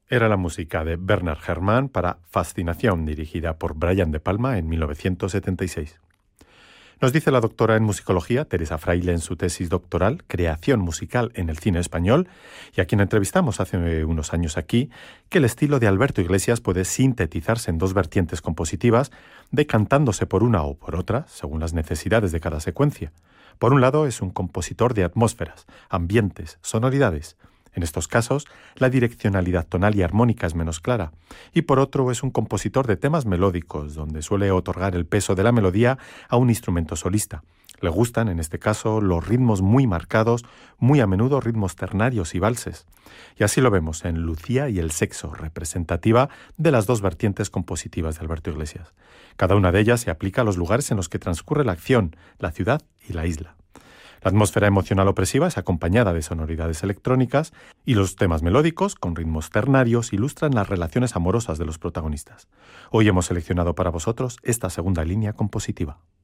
Era la música de Bernard Herrmann para Fascinación, dirigida por Brian De Palma en 1976. Nos dice la doctora en musicología, Teresa Fraile, en su tesis doctoral, Creación musical en el cine español, y a quien entrevistamos hace unos años aquí, que el estilo de Alberto Iglesias puede sintetizarse en dos vertientes compositivas, decantándose por una o por otra, según las necesidades de cada secuencia. Por un lado, es un compositor de atmósferas, ambientes, sonoridades. En estos casos, la direccionalidad tonal y armónica es menos clara, y por otro es un compositor de temas melódicos, donde suele otorgar el peso de la melodía a un instrumento solista. Le gustan, en este caso, los ritmos muy marcados, muy a menudo ritmos ternarios y valses. Y así lo vemos en Lucía y el sexo, representativa de las dos vertientes compositivas de Alberto Iglesias. Cada una de ellas se aplica a los lugares en los que transcurre la acción, la ciudad y la isla. La atmósfera emocional opresiva es acompañada de sonoridades electrónicas y los temas melódicos, con ritmos ternarios, ilustran las relaciones amorosas de los protagonistas. Hoy hemos seleccionado para vosotros esta segunda línea compositiva.